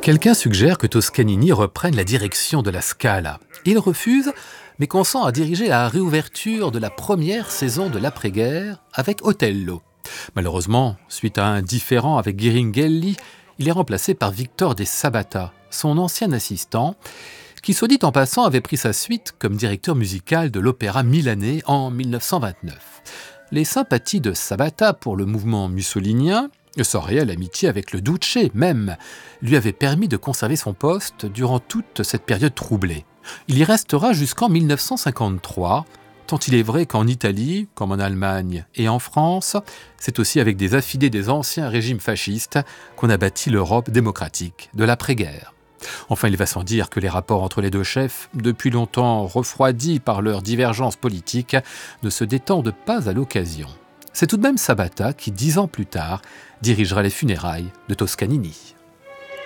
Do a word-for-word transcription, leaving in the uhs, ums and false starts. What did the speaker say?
Quelqu'un suggère que Toscanini reprenne la direction de la Scala. Il refuse, mais consent à diriger la réouverture de la première saison de l'après-guerre avec Otello. Malheureusement, suite à un différend avec Ghiringhelli, il est remplacé par Victor de Sabata, son ancien assistant, qui, soit dit en passant, avait pris sa suite comme directeur musical de l'Opéra milanais en mille neuf cent vingt-neuf. Les sympathies de Sabata pour le mouvement mussolinien, sa réelle amitié avec le Duce même, lui avaient permis de conserver son poste durant toute cette période troublée. Il y restera jusqu'en mille neuf cent cinquante-trois, tant il est vrai qu'en Italie, comme en Allemagne et en France, c'est aussi avec des affidés des anciens régimes fascistes qu'on a bâti l'Europe démocratique de l'après-guerre. Enfin, il va sans dire que les rapports entre les deux chefs, depuis longtemps refroidis par leurs divergences politiques, ne se détendent pas à l'occasion. C'est tout de même Sabata qui, dix ans plus tard, dirigera les funérailles de Toscanini.